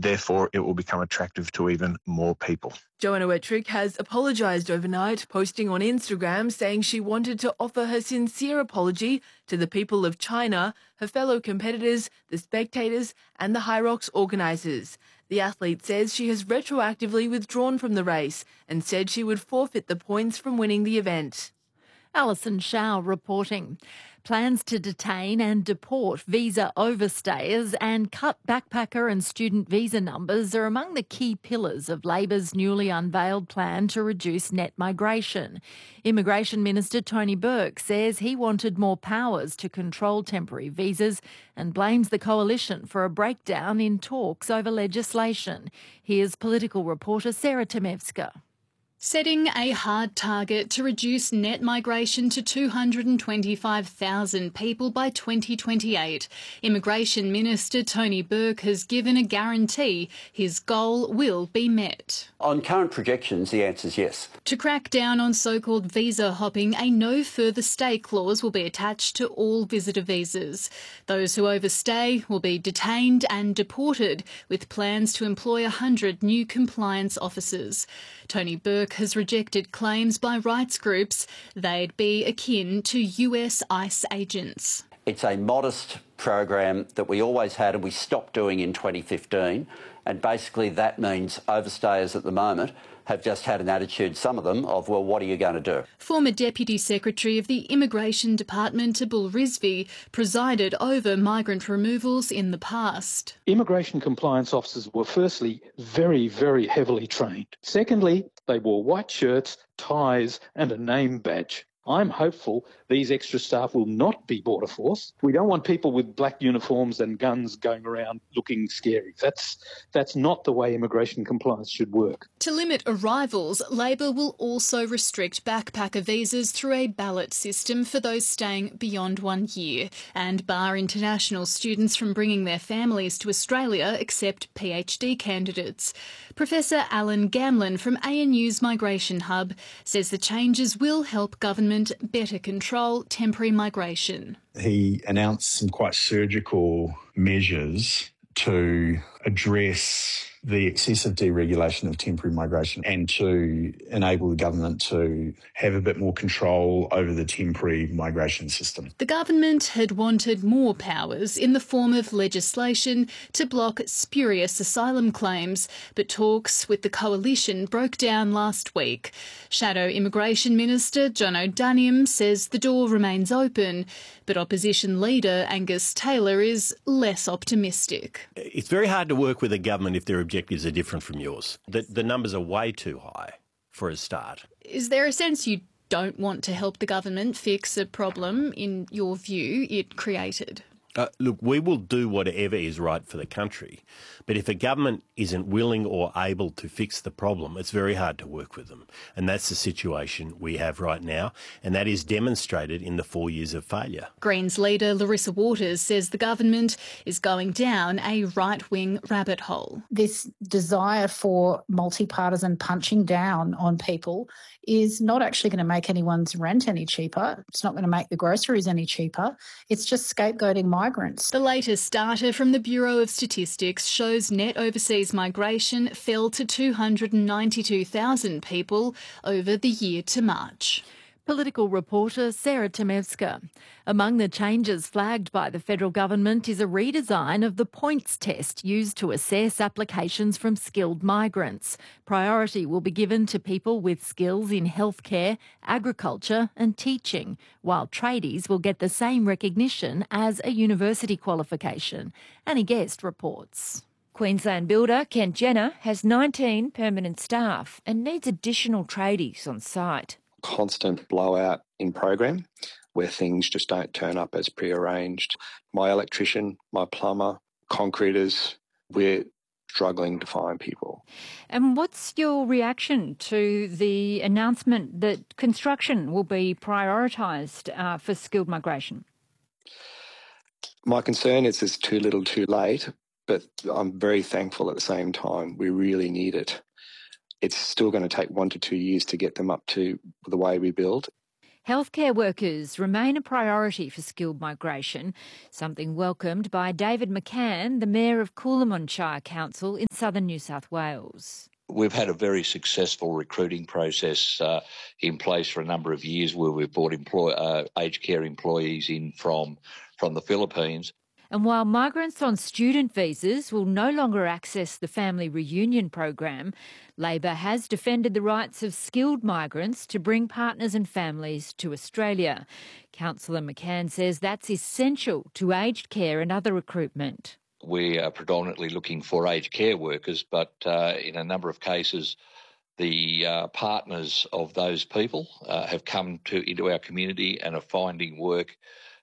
Therefore, it will become attractive to even more people. Joanna Wettrick has apologised overnight, posting on Instagram saying she wanted to offer her sincere apology to the people of China, her fellow competitors, the spectators and the Hyrox organisers. The athlete says she has retroactively withdrawn from the race and said she would forfeit the points from winning the event. Alison Shaw reporting. Plans to detain and deport visa overstayers and cut backpacker and student visa numbers are among the key pillars of Labor's newly unveiled plan to reduce net migration. Immigration Minister Tony Burke says he wanted more powers to control temporary visas and blames the coalition for a breakdown in talks over legislation. Here's political reporter Sarah Temevska. Setting a hard target to reduce net migration to 225,000 people by 2028, Immigration Minister Tony Burke has given a guarantee his goal will be met. On current projections, the answer is yes. To crack down on so-called visa hopping, a no further stay clause will be attached to all visitor visas. Those who overstay will be detained and deported, with plans to employ 100 new compliance officers. Tony Burke has rejected claims by rights groups they'd be akin to US ICE agents. It's a modest program that we always had and we stopped doing in 2015, and basically that means overstayers at the moment have just had an attitude, some of them, of, well, what are you going to do? Former Deputy Secretary of the Immigration Department, Abul Rizvi, presided over migrant removals in the past. Immigration compliance officers were firstly very, very heavily trained. Secondly, they wore white shirts, ties and a name badge. I'm hopeful these extra staff will not be border force. We don't want people with black uniforms and guns going around looking scary. That's not the way immigration compliance should work. To limit arrivals, Labor will also restrict backpacker visas through a ballot system for those staying beyond 1 year and bar international students from bringing their families to Australia except PhD candidates. Professor Alan Gamlin from ANU's Migration Hub says the changes will help government better control temporary migration. He announced some quite surgical measures to address the excessive deregulation of temporary migration and to enable the government to have a bit more control over the temporary migration system. The government had wanted more powers in the form of legislation to block spurious asylum claims, but talks with the coalition broke down last week. Shadow Immigration Minister John O'Daniam says the door remains open, but opposition leader Angus Taylor is less optimistic. It's very hard to work with a government if their objectives are different from yours. The numbers are way too high for a start. Is there a sense you don't want to help the government fix a problem, in your view, it created? Look, we will do whatever is right for the country, but if a government isn't willing or able to fix the problem, it's very hard to work with them. And that's the situation we have right now, and that is demonstrated in the 4 years of failure. Greens leader Larissa Waters says the government is going down a right-wing rabbit hole. This desire for multi-partisan punching down on people is not actually going to make anyone's rent any cheaper. It's not going to make the groceries any cheaper. It's just scapegoating migrants. The latest data from the Bureau of Statistics shows net overseas migration fell to 292,000 people over the year to March. Political reporter Sarah Temevska. Among the changes flagged by the federal government is a redesign of the points test used to assess applications from skilled migrants. Priority will be given to people with skills in healthcare, agriculture and teaching, while tradies will get the same recognition as a university qualification. Annie Guest reports. Queensland builder Kent Jenner has 19 permanent staff and needs additional tradies on site. Constant blowout in program where things just don't turn up as prearranged. My electrician, my plumber, concreters, we're struggling to find people. And what's your reaction to the announcement that construction will be prioritised for skilled migration? My concern is it's too little too late, but I'm very thankful at the same time. We really need it. It's still going to take 1 to 2 years to get them up to the way we build. Healthcare workers remain a priority for skilled migration, something welcomed by David McCann, the Mayor of Coolamon Shire Council in southern New South Wales. We've had a very successful recruiting process in place for a number of years where we've brought aged care employees in from the Philippines. And while migrants on student visas will no longer access the family reunion program, Labor has defended the rights of skilled migrants to bring partners and families to Australia. Councillor McCann says that's essential to aged care and other recruitment. We are predominantly looking for aged care workers, but in a number of cases, the partners of those people have come into our community and are finding work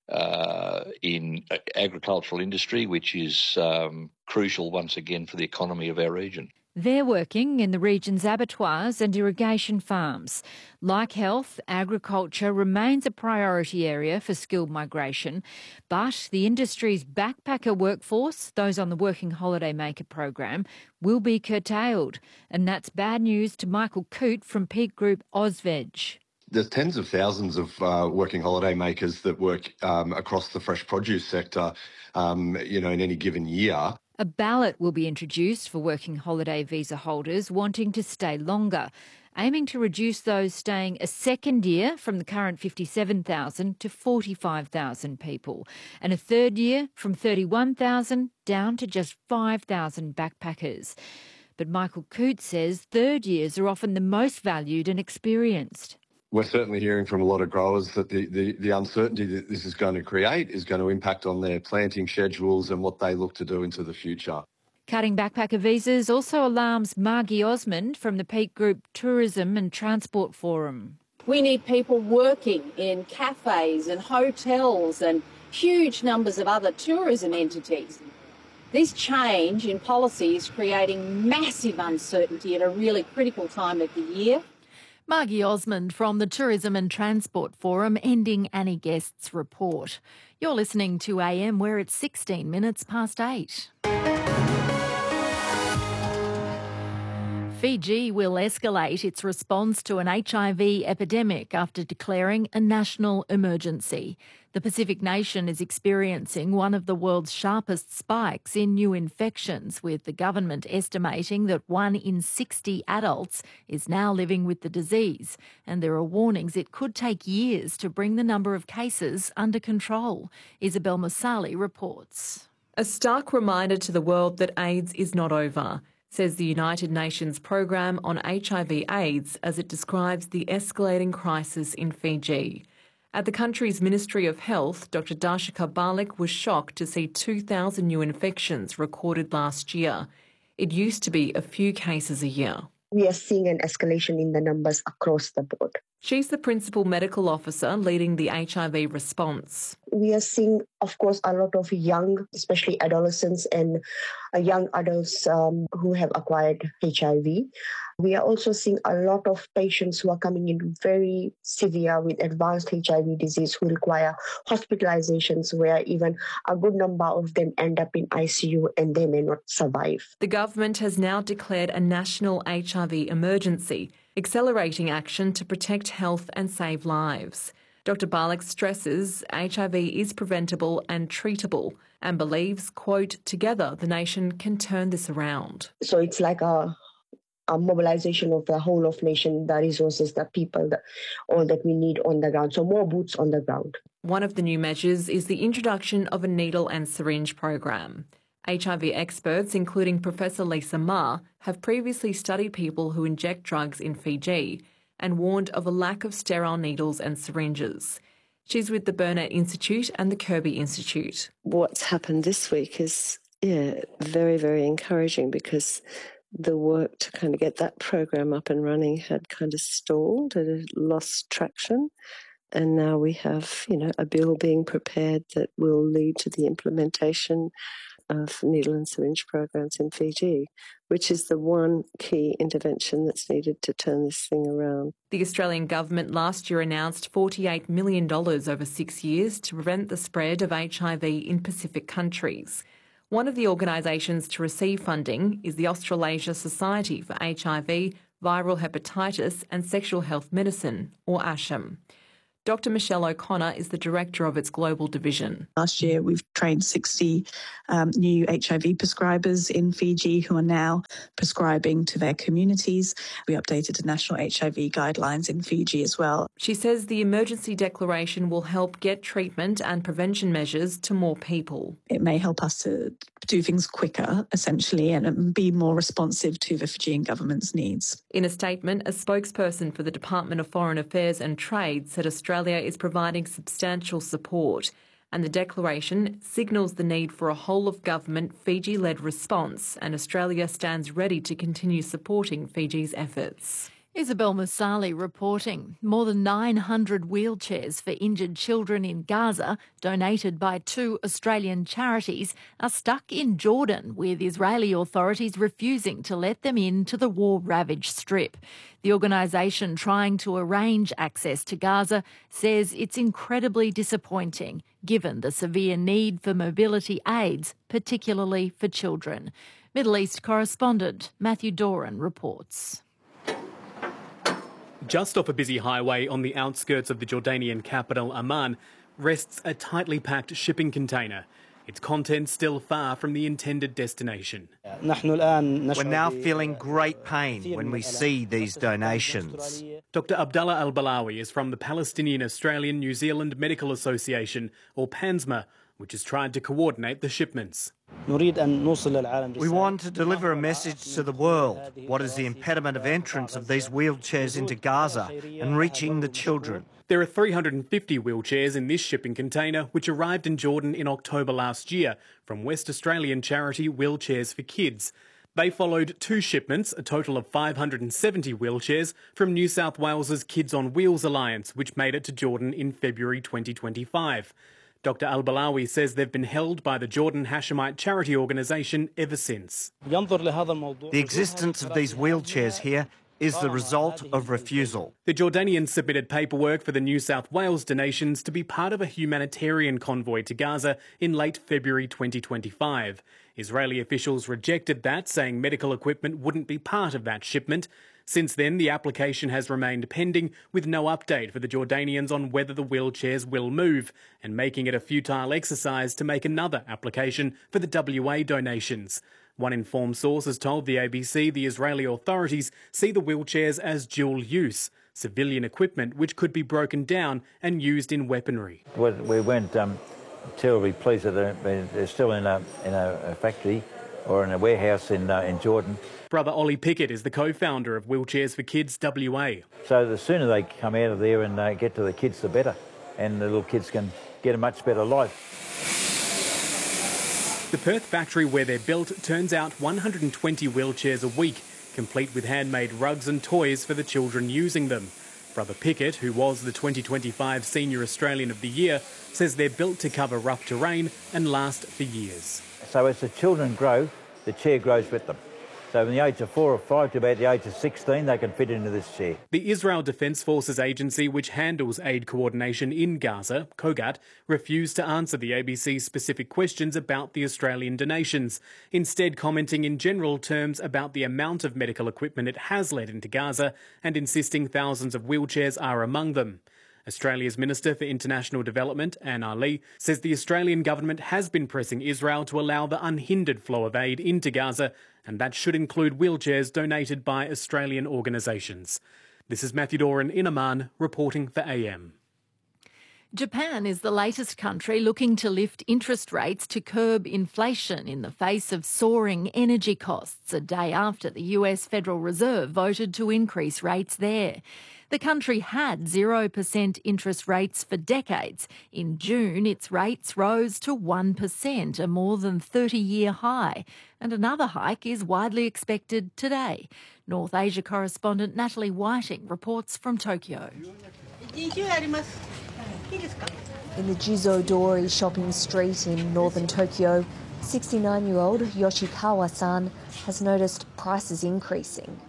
in agricultural industry, which is crucial once again for the economy of our region. They're working in the region's abattoirs and irrigation farms. Like health, agriculture remains a priority area for skilled migration, but the industry's backpacker workforce, those on the Working Holiday Maker program, will be curtailed. And that's bad news to Michael Coote from Peak Group Ozveg. There's tens of thousands of working holiday makers that work across the fresh produce sector, in any given year. A ballot will be introduced for working holiday visa holders wanting to stay longer, aiming to reduce those staying a second year from the current 57,000 to 45,000 people, and a third year from 31,000 down to just 5,000 backpackers. But Michael Coote says third years are often the most valued and experienced. We're certainly hearing from a lot of growers that the uncertainty that this is going to create is going to impact on their planting schedules and what they look to do into the future. Cutting backpacker visas also alarms Margie Osmond from the Peak Group Tourism and Transport Forum. We need people working in cafes and hotels and huge numbers of other tourism entities. This change in policy is creating massive uncertainty at a really critical time of the year. Margie Osmond from the Tourism and Transport Forum, ending Annie Guest's report. You're listening to AM, where it's 16 minutes past 8. Fiji will escalate its response to an HIV epidemic after declaring a national emergency. The Pacific nation is experiencing one of the world's sharpest spikes in new infections, with the government estimating that 1 in 60 adults is now living with the disease. And there are warnings it could take years to bring the number of cases under control. Isabel Masali reports. A stark reminder to the world that AIDS is not over, says the United Nations Programme on HIV/AIDS as it describes the escalating crisis in Fiji. At the country's Ministry of Health, Dr Darshika Balik was shocked to see 2,000 new infections recorded last year. It used to be a few cases a year. We are seeing an escalation in the numbers across the board. She's the Principal Medical Officer leading the HIV response. We are seeing, of course, a lot of young, especially adolescents and young adults who have acquired HIV. We are also seeing a lot of patients who are coming in very severe with advanced HIV disease who require hospitalizations, where even a good number of them end up in ICU and they may not survive. The government has now declared a national HIV emergency, accelerating action to protect health and save lives. Dr Balik stresses HIV is preventable and treatable and believes, quote, together the nation can turn this around. So it's like a mobilization of the whole of nation, the resources, the people, all that we need on the ground. So more boots on the ground. One of the new measures is the introduction of a needle and syringe program. HIV experts, including Professor Lisa Ma, have previously studied people who inject drugs in Fiji and warned of a lack of sterile needles and syringes. She's with the Burnet Institute and the Kirby Institute. What's happened this week is, very, very encouraging, because the work to kind of get that program up and running had kind of stalled, it had lost traction. And now we have, a bill being prepared that will lead to the implementation of needle and syringe programs in Fiji, which is the one key intervention that's needed to turn this thing around. The Australian government last year announced $48 million over 6 years to prevent the spread of HIV in Pacific countries. One of the organisations to receive funding is the Australasia Society for HIV, Viral Hepatitis and Sexual Health Medicine, or ASHM. Dr Michelle O'Connor is the director of its global division. Last year, we've trained 60 new HIV prescribers in Fiji who are now prescribing to their communities. We updated the national HIV guidelines in Fiji as well. She says the emergency declaration will help get treatment and prevention measures to more people. It may help us to do things quicker, essentially, and be more responsive to the Fijian government's needs. In a statement, a spokesperson for the Department of Foreign Affairs and Trade said Australia is providing substantial support, and the declaration signals the need for a whole-of-government Fiji-led response, and Australia stands ready to continue supporting Fiji's efforts. Isabel Musali reporting. More than 900 wheelchairs for injured children in Gaza, donated by 2 Australian charities, are stuck in Jordan, with Israeli authorities refusing to let them into the war-ravaged strip. The organisation trying to arrange access to Gaza says it's incredibly disappointing, given the severe need for mobility aids, particularly for children. Middle East correspondent Matthew Doran reports. Just off a busy highway on the outskirts of the Jordanian capital Amman rests a tightly packed shipping container, its contents still far from the intended destination. We're now feeling great pain when we see these donations. Dr Abdallah Al-Balawi is from the Palestinian Australian New Zealand Medical Association, or PANSMA, which has tried to coordinate the shipments. We want to deliver a message to the world. What is the impediment of entrance of these wheelchairs into Gaza and reaching the children? There are 350 wheelchairs in this shipping container, which arrived in Jordan in October last year from West Australian charity Wheelchairs for Kids. They followed 2 shipments, a total of 570 wheelchairs, from New South Wales's Kids on Wheels Alliance, which made it to Jordan in February 2025. Dr Al-Balawi says they've been held by the Jordan Hashemite charity organisation ever since. The existence of these wheelchairs here is the result of refusal. The Jordanians submitted paperwork for the New South Wales donations to be part of a humanitarian convoy to Gaza in late February 2025. Israeli officials rejected that, saying medical equipment wouldn't be part of that shipment. Since then, the application has remained pending, with no update for the Jordanians on whether the wheelchairs will move, and making it a futile exercise to make another application for the WA donations. One informed source has told the ABC the Israeli authorities see the wheelchairs as dual use, civilian equipment which could be broken down and used in weaponry. We weren't terribly pleased that they're still in a factory or in a warehouse in Jordan. Brother Ollie Pickett is the co-founder of Wheelchairs for Kids WA. So the sooner they come out of there and get to the kids, the better, and the little kids can get a much better life. The Perth factory where they're built turns out 120 wheelchairs a week, complete with handmade rugs and toys for the children using them. Brother Pickett, who was the 2025 Senior Australian of the Year, says they're built to cover rough terrain and last for years. So as the children grow, the chair grows with them. So from the age of 4 or 5 to about the age of 16, they can fit into this chair. The Israel Defence Forces agency, which handles aid coordination in Gaza, COGAT, refused to answer the ABC's specific questions about the Australian donations, instead commenting in general terms about the amount of medical equipment it has led into Gaza and insisting thousands of wheelchairs are among them. Australia's Minister for International Development, Anne Ali, says the Australian government has been pressing Israel to allow the unhindered flow of aid into Gaza, and that should include wheelchairs donated by Australian organisations. This is Matthew Doran in Amman, reporting for AM. Japan is the latest country looking to lift interest rates to curb inflation in the face of soaring energy costs, a day after the US Federal Reserve voted to increase rates there. The country had 0% interest rates for decades. In June, its rates rose to 1%, a more than 30-year high. And another hike is widely expected today. North Asia correspondent Natalie Whiting reports from Tokyo. In the Jizodori shopping street in northern Tokyo, 69-year-old Yoshikawa-san has noticed prices increasing.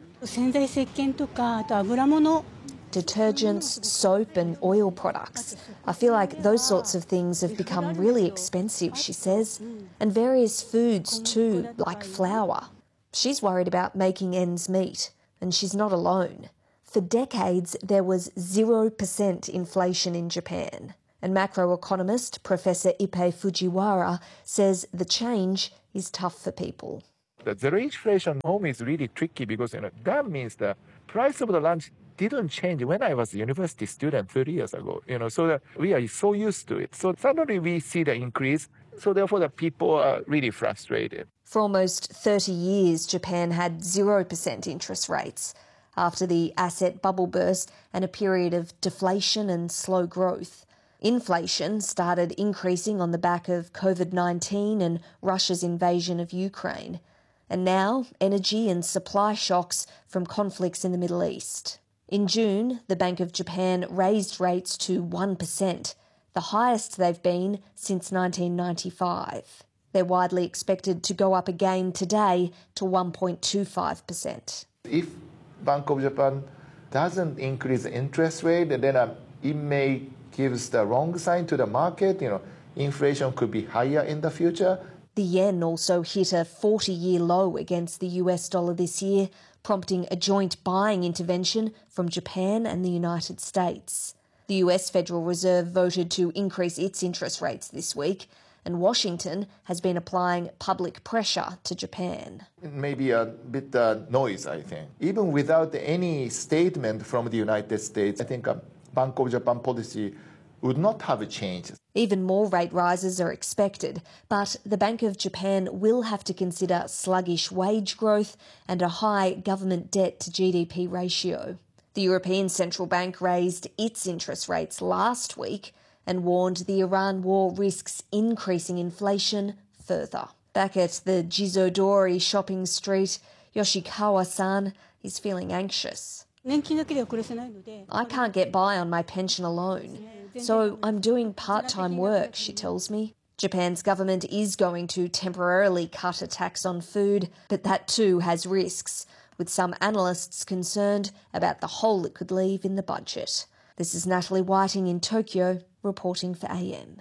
Detergents, soap and oil products. I feel like those sorts of things have become really expensive, she says. And various foods too, like flour. She's worried about making ends meet, and she's not alone. For decades, there was 0% inflation in Japan. And macroeconomist Professor Ippei Fujiwara says the change is tough for people. The zero inflation home is really tricky because that means the price of the lunch didn't change when I was a university student 30 years ago. So that we are so used to it. So suddenly we see the increase. So therefore the people are really frustrated. For almost 30 years, Japan had 0% interest rates. After the asset bubble burst and a period of deflation and slow growth, inflation started increasing on the back of COVID-19 and Russia's invasion of Ukraine. And now, energy and supply shocks from conflicts in the Middle East. In June, the Bank of Japan raised rates to 1%, the highest they've been since 1995. They're widely expected to go up again today to 1.25%. If Bank of Japan doesn't increase the interest rate, then it may give the wrong sign to the market. Inflation could be higher in the future. The yen also hit a 40-year low against the US dollar this year, prompting a joint buying intervention from Japan and the United States. The US Federal Reserve voted to increase its interest rates this week, and Washington has been applying public pressure to Japan. It may be a bit noise, I think. Even without any statement from the United States, I think Bank of Japan policy would not have changed. Even more rate rises are expected, but the Bank of Japan will have to consider sluggish wage growth and a high government debt to GDP ratio. The European Central Bank raised its interest rates last week and warned the Iran war risks increasing inflation further. Back at the Jizodori shopping street, Yoshikawa-san is feeling anxious. I can't get by on my pension alone, so I'm doing part-time work, she tells me. Japan's government is going to temporarily cut a tax on food, but that too has risks, with some analysts concerned about the hole it could leave in the budget. This is Natalie Whiting in Tokyo, reporting for AM.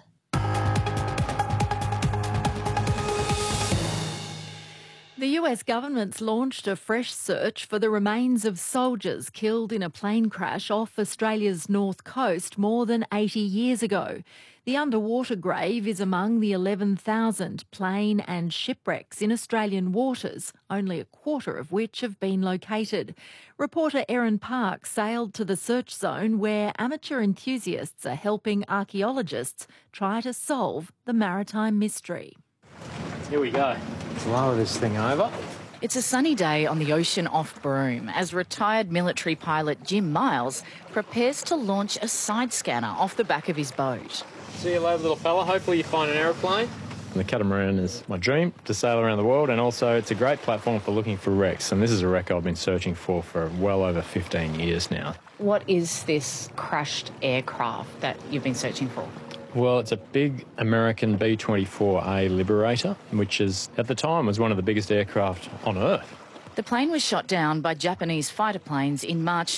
The US government's launched a fresh search for the remains of soldiers killed in a plane crash off Australia's north coast more than 80 years ago. The underwater grave is among the 11,000 plane and shipwrecks in Australian waters, only a quarter of which have been located. Reporter Erin Park sailed to the search zone where amateur enthusiasts are helping archaeologists try to solve the maritime mystery. Here we go. Let's lower this thing over. It's a sunny day on the ocean off Broome as retired military pilot Jim Miles prepares to launch a side scanner off the back of his boat. See you later, little fella. Hopefully you find an aeroplane. The catamaran is my dream to sail around the world, and also it's a great platform for looking for wrecks. And this is a wreck I've been searching for well over 15 years now. What is this crashed aircraft that you've been searching for? Well, it's a big American B-24A Liberator, which is, at the time, was one of the biggest aircraft on Earth. The plane was shot down by Japanese fighter planes in March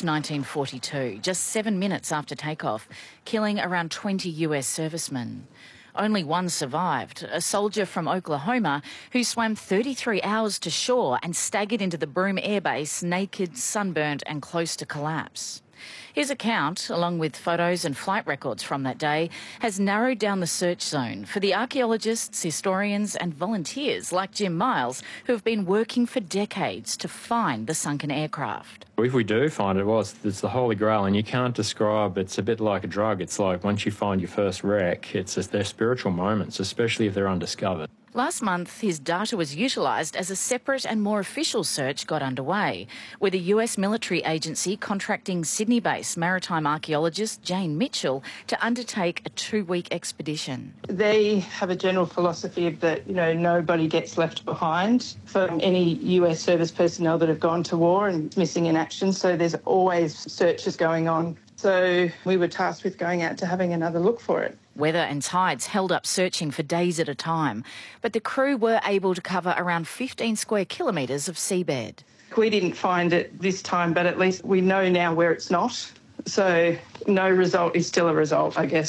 1942, just 7 minutes after takeoff, killing around 20 US servicemen. Only one survived, a soldier from Oklahoma who swam 33 hours to shore and staggered into the Broome Air Base naked, sunburnt and close to collapse. His account, along with photos and flight records from that day, has narrowed down the search zone for the archaeologists, historians and volunteers like Jim Miles who have been working for decades to find the sunken aircraft. If we do find it, well, it's the Holy Grail, and you can't describe. It's a bit like a drug. It's like once you find your first wreck, they're spiritual moments, especially if they're undiscovered. Last month, his data was utilised as a separate and more official search got underway, with a US military agency contracting Sydney-based maritime archaeologist Jane Mitchell to undertake a 2-week expedition. They have a general philosophy that, nobody gets left behind from any US service personnel that have gone to war and missing in action, so there's always searches going on. So we were tasked with going out to having another look for it. Weather and tides held up searching for days at a time, but the crew were able to cover around 15 square kilometres of seabed. We didn't find it this time, but at least we know now where it's not. So no result is still a result, I guess.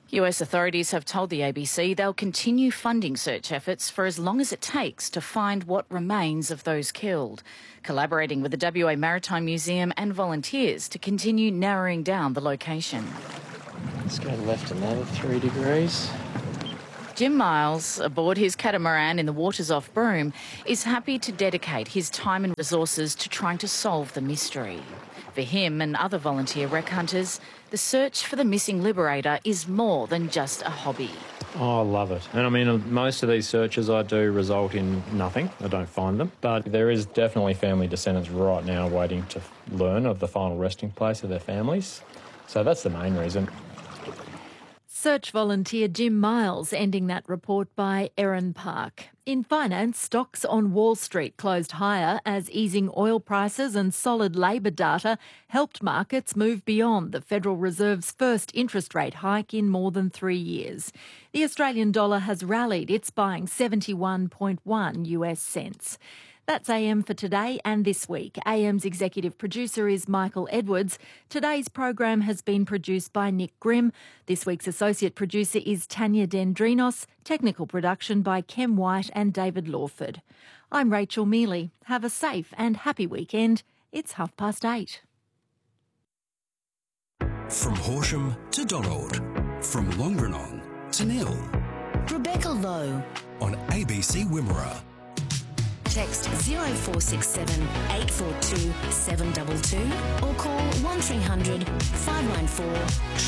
US authorities have told the ABC they'll continue funding search efforts for as long as it takes to find what remains of those killed, collaborating with the WA Maritime Museum and volunteers to continue narrowing down the location. Let's go left another 3 degrees. Jim Miles, aboard his catamaran in the waters off Broome, is happy to dedicate his time and resources to trying to solve the mystery. For him and other volunteer wreck hunters, the search for the missing Liberator is more than just a hobby. Oh, I love it. And I mean, most of these searches I do result in nothing. I don't find them. But there is definitely family descendants right now waiting to learn of the final resting place of their families. So that's the main reason. Search volunteer Jim Miles ending that report by Erin Park. In finance, stocks on Wall Street closed higher as easing oil prices and solid labour data helped markets move beyond the Federal Reserve's first interest rate hike in more than 3 years. The Australian dollar has rallied. It's buying 71.1 US cents. That's AM for today and this week. AM's executive producer is Michael Edwards. Today's program has been produced by Nick Grimm. This week's associate producer is Tanya Dendrinos. Technical production by Kem White and David Lawford. I'm Rachel Mealy. Have a safe and happy weekend. It's 8:30. From Horsham to Donald. From Longrenong to Nil. Rebecca Lowe on ABC Wimmera. Text 0467 842 722 or call 1300 594